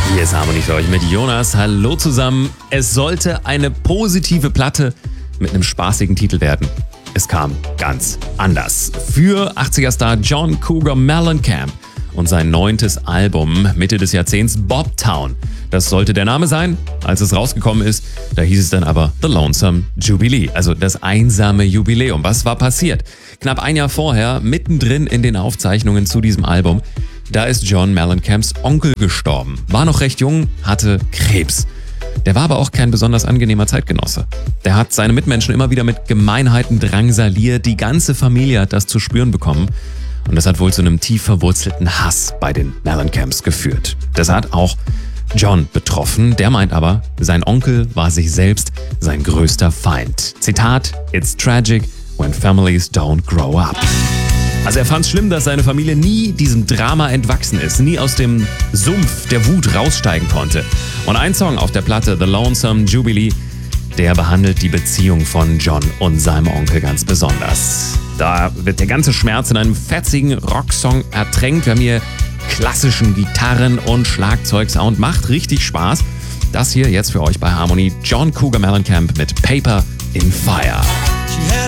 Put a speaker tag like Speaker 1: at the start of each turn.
Speaker 1: Hier ist Harmony für euch mit Jonas. Hallo zusammen. Es sollte eine positive Platte mit einem spaßigen Titel werden. Es kam ganz anders. Für 80er-Star John Cougar Mellencamp und sein 9. Album Mitte des Jahrzehnts Bobtown. Das sollte der Name sein. Als es rausgekommen ist, da hieß es dann aber The Lonesome Jubilee, also das einsame Jubiläum. Was war passiert? Knapp ein Jahr vorher, mittendrin in den Aufzeichnungen zu diesem Album, da ist John Mellencamps Onkel gestorben. War noch recht jung, hatte Krebs. Der war aber auch kein besonders angenehmer Zeitgenosse. Der hat seine Mitmenschen immer wieder mit Gemeinheiten drangsaliert. Die ganze Familie hat das zu spüren bekommen. Und das hat wohl zu einem tief verwurzelten Hass bei den Mellencamps geführt. Das hat auch John betroffen. Der meint aber, sein Onkel war sich selbst sein größter Feind. Zitat: "It's tragic when families don't grow up." Also er fand es schlimm, dass seine Familie nie diesem Drama entwachsen ist, nie aus dem Sumpf der Wut raussteigen konnte. Und ein Song auf der Platte, The Lonesome Jubilee, der behandelt die Beziehung von John und seinem Onkel ganz besonders. Da wird der ganze Schmerz in einem fetzigen Rocksong ertränkt. Wir haben hier klassischen Gitarren- und Schlagzeugsound. Macht richtig Spaß. Das hier jetzt für euch bei Harmony. John Cougar Mellencamp mit Paper in Fire.
Speaker 2: She had